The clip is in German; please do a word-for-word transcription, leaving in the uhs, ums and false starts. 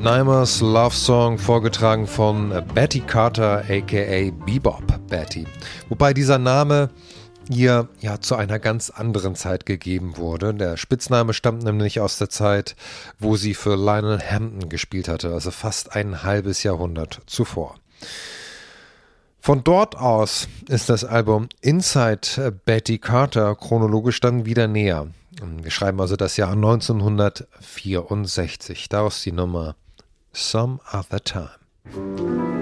Nymers Love Song, vorgetragen von Betty Carter aka Bebop Betty. Wobei dieser Name ihr ja zu einer ganz anderen Zeit gegeben wurde. Der Spitzname stammt nämlich aus der Zeit, wo sie für Lionel Hampton gespielt hatte, also fast ein halbes Jahrhundert zuvor. Von dort aus ist das Album Inside Betty Carter chronologisch dann wieder näher. Wir schreiben also das Jahr neunzehnhundertvierundsechzig. Daraus die Nummer Some Other Time.